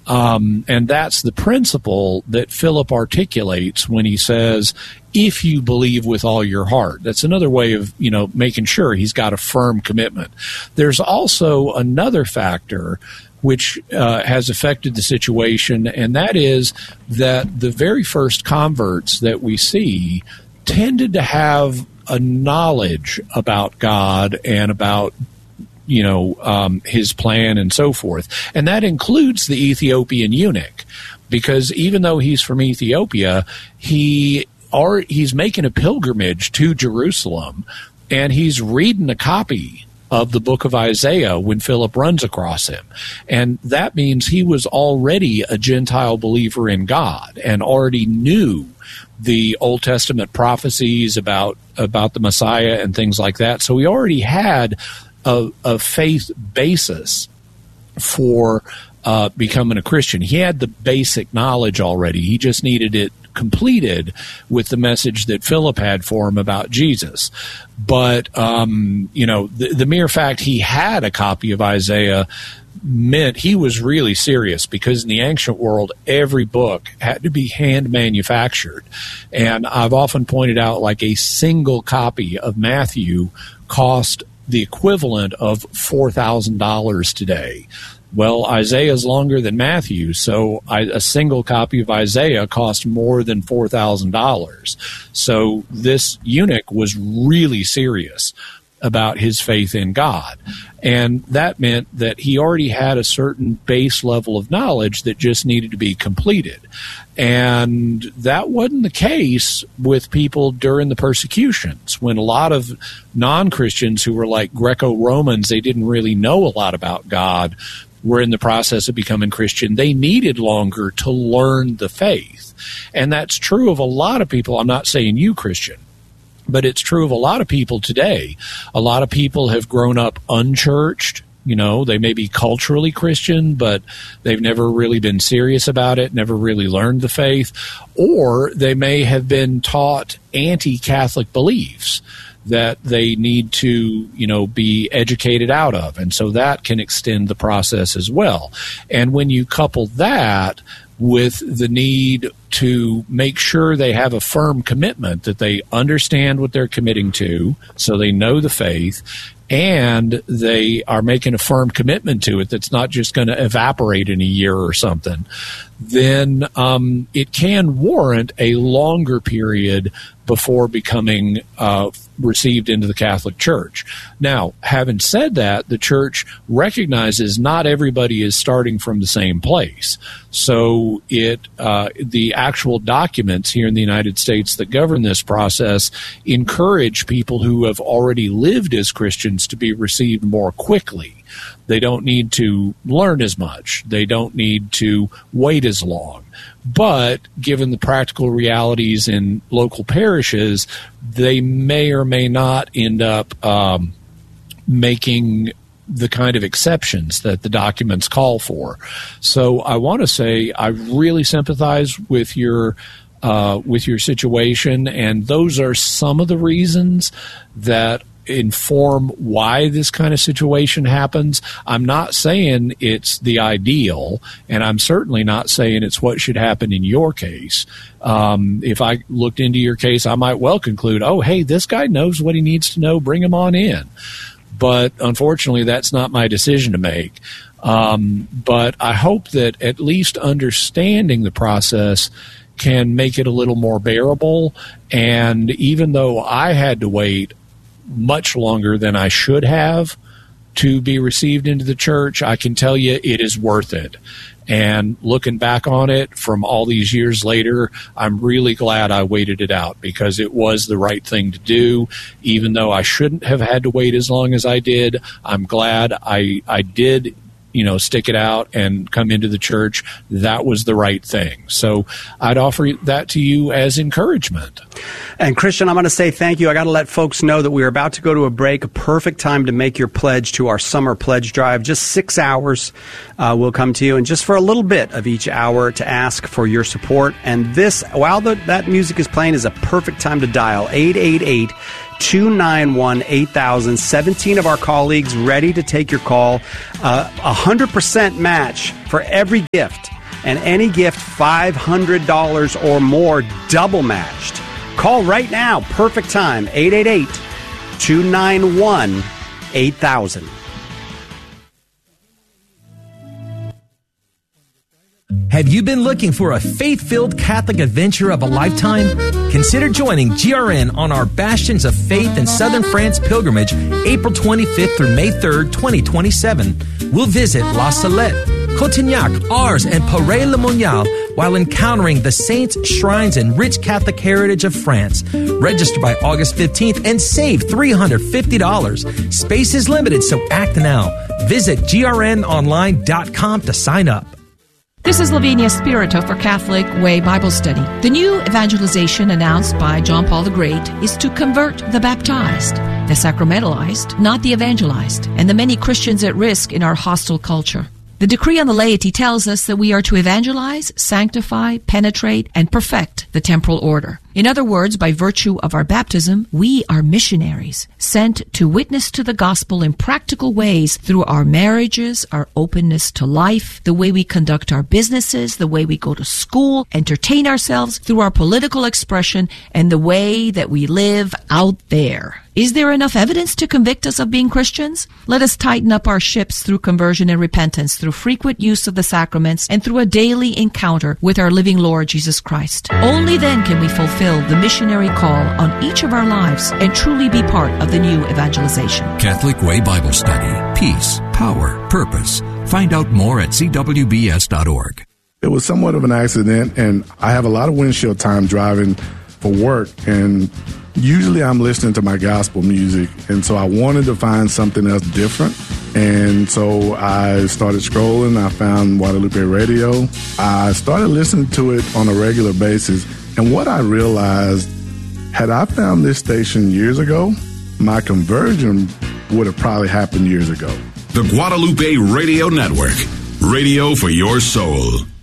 And that's the principle that Philip articulates when he says, if you believe with all your heart. That's another way of, making sure he's got a firm commitment. There's also another factor which has affected the situation, and that is that the very first converts that we see tended to have a knowledge about God and about his plan and so forth. And that includes the Ethiopian eunuch, because even though he's from Ethiopia, he's making a pilgrimage to Jerusalem, and he's reading a copy of the book of Isaiah when Philip runs across him. And that means he was already a Gentile believer in God and already knew the Old Testament prophecies about the Messiah and things like that. So he already had a faith basis for becoming a Christian. He had the basic knowledge already. He just needed it completed with the message that Philip had for him about Jesus. But, the mere fact he had a copy of Isaiah meant he was really serious, because in the ancient world, every book had to be hand manufactured. And I've often pointed out, like, a single copy of Matthew cost the equivalent of $4,000 today. Well, Isaiah is longer than Matthew, so a single copy of Isaiah cost more than $4,000. So this eunuch was really serious about his faith in God. And that meant that he already had a certain base level of knowledge that just needed to be completed. And that wasn't the case with people during the persecutions, when a lot of non-Christians who were like Greco-Romans, they didn't really know a lot about God, were in the process of becoming Christian. They needed longer to learn the faith. And that's true of a lot of people. I'm not saying you, Christian, but it's true of a lot of people today. A lot of people have grown up unchurched. They may be culturally Christian, but they've never really been serious about it, never really learned the faith. Or they may have been taught anti-Catholic beliefs that they need to, be educated out of. And so that can extend the process as well. And when you couple that with the need to make sure they have a firm commitment, that they understand what they're committing to, so they know the faith, and they are making a firm commitment to it that's not just going to evaporate in a year or something, then it can warrant a longer period before becoming received into the Catholic Church. Now, having said that, the Church recognizes not everybody is starting from the same place. So the actual documents here in the United States that govern this process encourage people who have already lived as Christians to be received more quickly. They don't need to learn as much. They don't need to wait as long. But given the practical realities in local parishes, they may or may not end up making the kind of exceptions that the documents call for. So I want to say I really sympathize with your situation, and those are some of the reasons that inform why this kind of situation happens. I'm not saying it's the ideal, and I'm certainly not saying it's what should happen in your case. If I looked into your case, I might well conclude, oh, hey, this guy knows what he needs to know, bring him on in. But unfortunately, that's not my decision to make. But I hope that at least understanding the process can make it a little more bearable. And even though I had to wait much longer than I should have to be received into the church, I can tell you it is worth it. And looking back on it from all these years later, I'm really glad I waited it out, because it was the right thing to do. Even though I shouldn't have had to wait as long as I did, I'm glad I did, stick it out and come into the church. That was the right thing. So I'd offer that to you as encouragement. And Christian, I'm going to say thank you. I got to let folks know that we're about to go to a break, a perfect time to make your pledge to our summer pledge drive. Just 6 hours will come to you, and just for a little bit of each hour to ask for your support. And this, while that music is playing, is a perfect time to dial 888-291-8000. 17 of our colleagues ready to take your call. 100% match for every gift and any gift $500 or more double matched. Call right now. Perfect time. 888-291-8000. Have you been looking for a faith-filled Catholic adventure of a lifetime? Consider joining GRN on our Bastions of Faith in Southern France pilgrimage, April 25th through May 3rd, 2027. We'll visit La Salette, Cotignac, Ars, and Paray-le-Monial while encountering the saints, shrines, and rich Catholic heritage of France. Register by August 15th and save $350. Space is limited, so act now. Visit grnonline.com to sign up. This is Lavinia Spirito for Catholic Way Bible Study. The new evangelization announced by John Paul the Great is to convert the baptized, the sacramentalized, not the evangelized, and the many Christians at risk in our hostile culture. The decree on the laity tells us that we are to evangelize, sanctify, penetrate, and perfect the temporal order. In other words, by virtue of our baptism, we are missionaries, sent to witness to the gospel in practical ways through our marriages, our openness to life, the way we conduct our businesses, the way we go to school, entertain ourselves, through our political expression, and the way that we live out there. Is there enough evidence to convict us of being Christians? Let us tighten up our ships through conversion and repentance, through frequent use of the sacraments, and through a daily encounter with our living Lord Jesus Christ. Only then can we fulfill the missionary call on each of our lives and truly be part of the new evangelization. Catholic Way Bible Study. Peace, power, purpose. Find out more at cwbs.org. It was somewhat of an accident, and I have a lot of windshield time driving for work, and usually I'm listening to my gospel music, and so I wanted to find something else different. And so I started scrolling. I found Guadalupe Radio. I started listening to it on a regular basis. And what I realized, had I found this station years ago, my conversion would have probably happened years ago. The Guadalupe Radio Network. Radio for your soul.